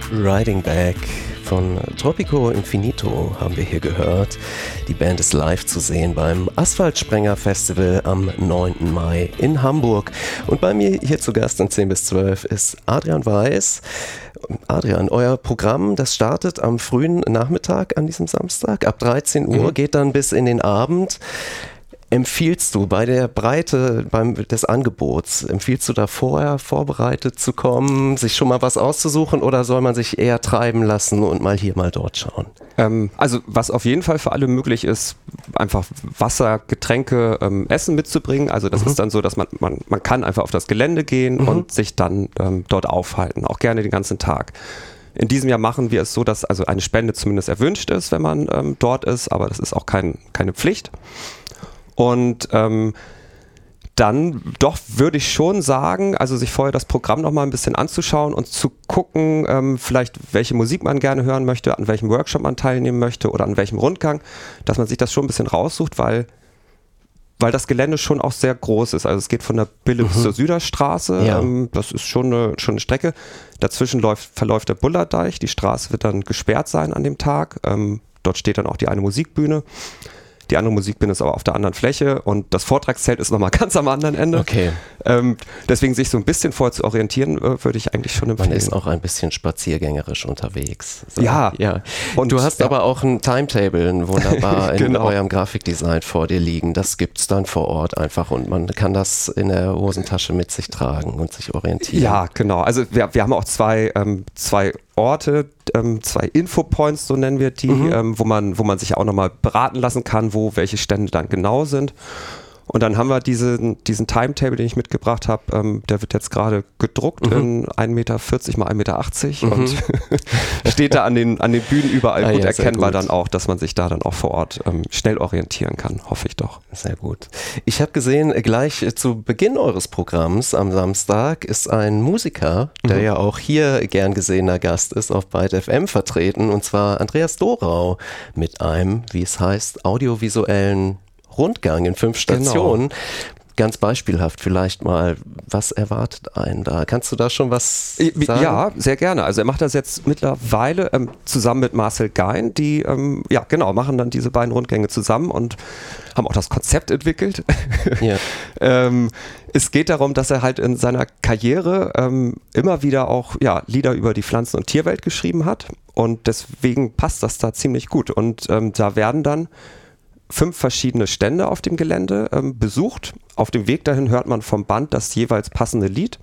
Riding Back von Tropico Infinito haben wir hier gehört. Die Band ist live zu sehen beim Asphaltsprenger Festival am 9. Mai in Hamburg. Und bei mir hier zu Gast in 10 bis 12 ist Adrian Weiß. Adrian, euer Programm, das startet am frühen Nachmittag an diesem Samstag. Ab 13 Uhr geht dann bis in den Abend. Empfiehlst du bei der Breite des Angebots, empfiehlst du da vorher vorbereitet zu kommen, sich schon mal was auszusuchen oder soll man sich eher treiben lassen und mal hier, mal dort schauen? Also was auf jeden Fall für alle möglich ist, einfach Wasser, Getränke, Essen mitzubringen. Also das ist dann so, dass man kann einfach auf das Gelände gehen und sich dann dort aufhalten, auch gerne den ganzen Tag. In diesem Jahr machen wir es so, dass also eine Spende zumindest erwünscht ist, wenn man dort ist, aber das ist auch keine Pflicht. Und dann doch würde ich schon sagen, also sich vorher das Programm noch mal ein bisschen anzuschauen und zu gucken, vielleicht welche Musik man gerne hören möchte, an welchem Workshop man teilnehmen möchte oder an welchem Rundgang, dass man sich das schon ein bisschen raussucht, weil das Gelände schon auch sehr groß ist. Also es geht von der Bille bis zur Süderstraße, das ist schon eine Strecke. Dazwischen verläuft der Bullerdeich, die Straße wird dann gesperrt sein an dem Tag. Dort steht dann auch die eine Musikbühne. Die andere Musikbühne ist aber auf der anderen Fläche und das Vortragszelt ist nochmal ganz am anderen Ende. Okay. Deswegen sich so ein bisschen vorher zu orientieren, würde ich eigentlich schon empfehlen. Man ist auch ein bisschen spaziergängerisch unterwegs. So. Ja. Und du hast aber auch ein Timetable wunderbar in eurem Grafikdesign vor dir liegen. Das gibt es dann vor Ort einfach und man kann das in der Hosentasche mit sich tragen und sich orientieren. Ja, genau. Also wir haben auch zwei Orte, 2 Infopoints, so nennen wir die, wo man sich auch nochmal beraten lassen kann, wo welche Stände dann genau sind. Und dann haben wir diesen Timetable, den ich mitgebracht habe, der wird jetzt gerade gedruckt in 1,40 Meter mal 1,80 Meter und steht da an den Bühnen überall gut erkennbar dann auch, dass man sich da dann auch vor Ort schnell orientieren kann, hoffe ich doch. Sehr gut. Ich habe gesehen, gleich zu Beginn eures Programms am Samstag ist ein Musiker, der ja auch hier gern gesehener Gast ist, auf Byte FM vertreten, und zwar Andreas Dorau mit einem, wie es heißt, audiovisuellen Rundgang in 5 Stationen. Genau. Ganz beispielhaft vielleicht mal, was erwartet einen da? Kannst du da schon was sagen? Ja, sehr gerne. Also er macht das jetzt mittlerweile zusammen mit Marcel Gein, die machen dann diese beiden Rundgänge zusammen und haben auch das Konzept entwickelt. Yeah. Es geht darum, dass er halt in seiner Karriere immer wieder auch Lieder über die Pflanzen- und Tierwelt geschrieben hat und deswegen passt das da ziemlich gut. Und da werden dann 5 verschiedene Stände auf dem Gelände besucht. Auf dem Weg dahin hört man vom Band das jeweils passende Lied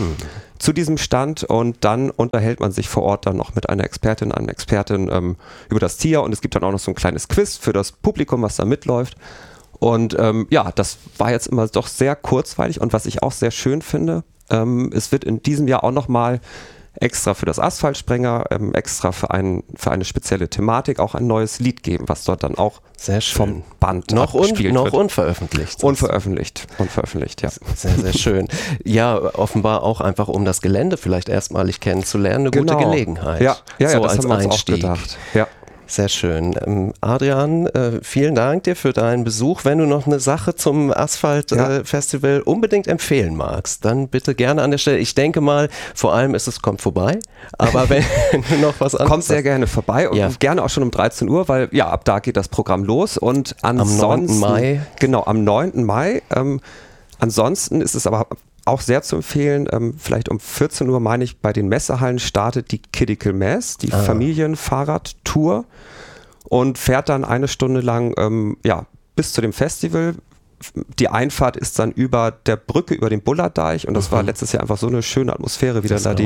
zu diesem Stand und dann unterhält man sich vor Ort dann noch mit einer Expertin, einem Expertin über das Tier und es gibt dann auch noch so ein kleines Quiz für das Publikum, was da mitläuft. Und das war jetzt immer doch sehr kurzweilig und was ich auch sehr schön finde, es wird in diesem Jahr auch nochmal extra für das Asphaltsprenger, extra für eine spezielle Thematik auch ein neues Lied geben, was dort dann auch vom Band gespielt wird. Unveröffentlicht. Unveröffentlicht, ja. Sehr, sehr schön. Ja, offenbar auch einfach, um das Gelände vielleicht erstmalig kennenzulernen, eine gute Gelegenheit. Ja, so das als haben wir uns Einstieg. auch gedacht. Ja. Sehr schön. Adrian, vielen Dank dir für deinen Besuch. Wenn du noch eine Sache zum Asphalt-Festival unbedingt empfehlen magst, dann bitte gerne an der Stelle. Ich denke mal, vor allem kommt vorbei, aber wenn du noch was anderes kommt sehr gerne vorbei und gerne auch schon um 13 Uhr, weil ab da geht das Programm los und ansonsten, am 9. Mai. Genau, am 9. Mai. Ansonsten ist es aber auch sehr zu empfehlen, vielleicht um 14 Uhr, meine ich, bei den Messehallen startet die Kidical Mess, die Familienfahrradtour und fährt dann 1 Stunde lang bis zu dem Festival. Die Einfahrt ist dann über der Brücke, über den Bullerdeich und das war letztes Jahr einfach so eine schöne Atmosphäre, wieder da die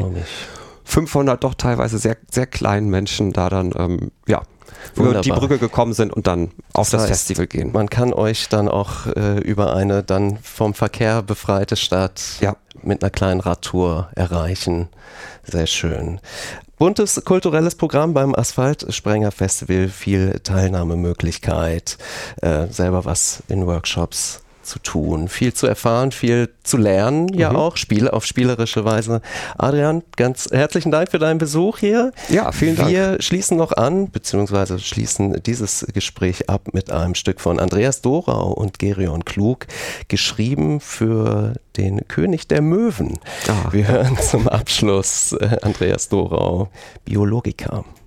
500 doch teilweise sehr, sehr kleinen Menschen da dann, über die Brücke gekommen sind und dann auf das Festival gehen. Man kann euch dann auch über eine dann vom Verkehr befreite Stadt mit einer kleinen Radtour erreichen. Sehr schön. Buntes kulturelles Programm beim Asphaltsprenger Festival, viel Teilnahmemöglichkeit, selber was in Workshops zu tun, viel zu erfahren, viel zu lernen, ja auch, auf spielerische Weise. Adrian, ganz herzlichen Dank für deinen Besuch hier. Ja, vielen Dank. Wir schließen noch an, beziehungsweise schließen dieses Gespräch ab mit einem Stück von Andreas Dorau und Gerion Klug, geschrieben für den König der Möwen. Wir hören zum Abschluss Andreas Dorau, Biologica.